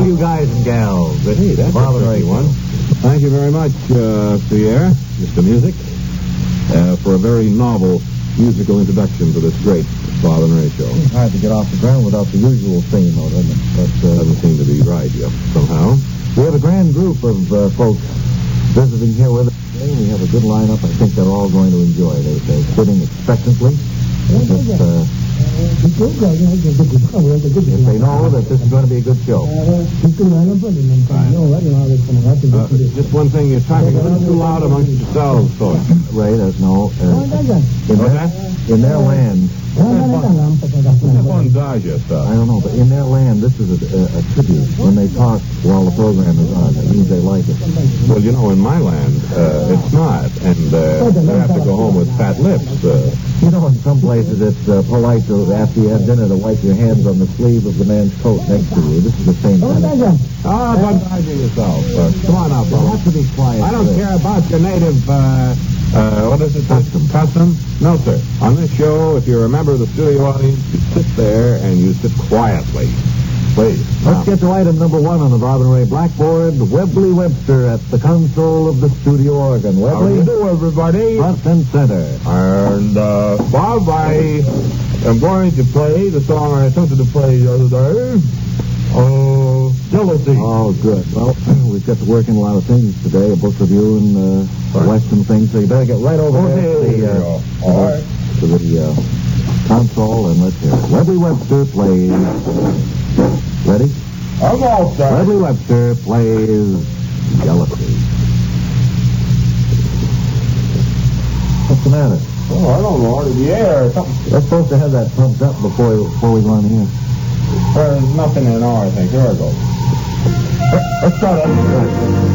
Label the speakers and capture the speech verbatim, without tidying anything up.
Speaker 1: all you guys and gals.
Speaker 2: Hey, that's
Speaker 1: Bob and Ray
Speaker 2: one. Thank you very much, uh, Pierre, Mister Music, uh, for a very novel musical introduction to this great Bob and Ray show.
Speaker 1: It's hard to get off the ground without the usual theme, though, doesn't it?
Speaker 2: But uh, doesn't seem to be right yet, somehow.
Speaker 1: We have a grand group of uh, folks visiting here with us today. We have a good lineup. I think they're all going to enjoy it. They, they're sitting expectantly. If, uh, if they know that this is going to be a good show.
Speaker 2: Uh, just one thing, you're talking a little too loud amongst yourselves, folks.
Speaker 1: Ray, there's no... Uh, in, their, in their land...
Speaker 2: What's that one digest
Speaker 1: I don't know, but in their land, this is a, a, a tribute. When they talk while the program is on, it means they like it.
Speaker 2: Well, you know, in my land, uh, it's not, and uh, they have to go home with fat lips. Uh,
Speaker 1: you know, in some places it's uh, polite to, after you have dinner, to wipe your hands on the sleeve of the man's coat next to you. This is the same kind of thing.
Speaker 2: Ah, don't digest yourself. Uh, come on now,
Speaker 1: You
Speaker 2: fellas.
Speaker 1: have to be quiet.
Speaker 2: I don't
Speaker 1: Ray.
Speaker 2: care about your native, uh, uh, what is it?
Speaker 1: Custom.
Speaker 2: Custom? No, sir. On this show, if you're a member of the studio audience, you sit there and you sit quietly. Please.
Speaker 1: Let's get to item number one on the Bob and Ray blackboard. Webley Webster at the console of the studio organ.
Speaker 2: How do you
Speaker 1: Webley,
Speaker 2: do, everybody?
Speaker 1: front and center.
Speaker 2: And, uh, Bob, I am going to play the song I attempted to play the other day. Oh, Jealousy.
Speaker 1: Oh, good. Well, we've got to work in a lot of things today, a book review and uh,
Speaker 2: Right.
Speaker 1: Western things, so you better get right over
Speaker 2: Okay,
Speaker 1: there to the,
Speaker 2: here we
Speaker 1: uh,
Speaker 2: go.
Speaker 1: to
Speaker 2: All
Speaker 1: the,
Speaker 2: right.
Speaker 1: to the uh, console, and let's hear it. Webley Webster plays... Ready?
Speaker 2: I'm all set.
Speaker 1: Webley Webster plays Jealousy. What's the matter?
Speaker 2: Oh, I don't know. The air or something.
Speaker 1: We're supposed to have that pumped up before, before we go on here.
Speaker 2: There's nothing in R, I think. Here I go. Let's start it.
Speaker 1: Right.